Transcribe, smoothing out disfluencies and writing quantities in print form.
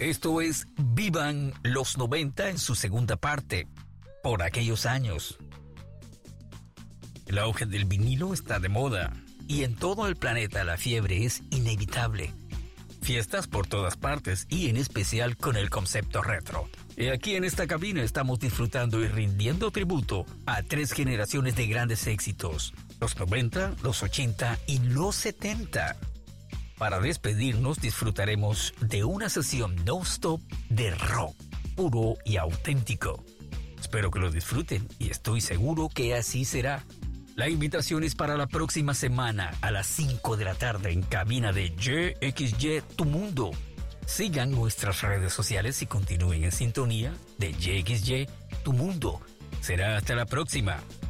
Esto es Vivan los 90 en su segunda parte, por aquellos años. El auge del vinilo está de moda y en todo el planeta la fiebre es inevitable. Fiestas por todas partes y en especial con el concepto retro. Y aquí en esta cabina estamos disfrutando y rindiendo tributo a 3 generaciones de grandes éxitos: los 90, los 80 y los 70. Para despedirnos disfrutaremos de una sesión no-stop de rock puro y auténtico. Espero que lo disfruten y estoy seguro que así será. La invitación es para la próxima semana a las 5 de la tarde en cabina de YXY Tu Mundo. Sigan nuestras redes sociales y continúen en sintonía de YXY Tu Mundo. Será hasta la próxima.